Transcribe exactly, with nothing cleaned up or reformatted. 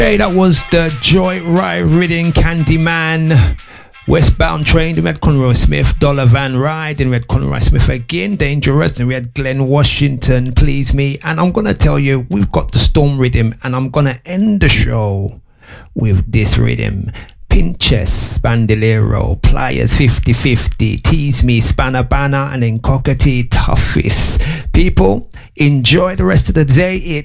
Hey, that was the Joy Ride Reading Candyman. Westbound Train, we had Conroy Smith, Dollar Van Ride, and we had Conroy Smith again, Dangerous, and we had Glenn Washington, Please Me. And I'm going to tell you, we've got the Storm Rhythm, and I'm going to end the show with this rhythm. Pinches, Bandolero, Pliers fifty fifty, Tease Me, Spanner Banner, and then Cockatee Toughest. People, enjoy the rest of the day. It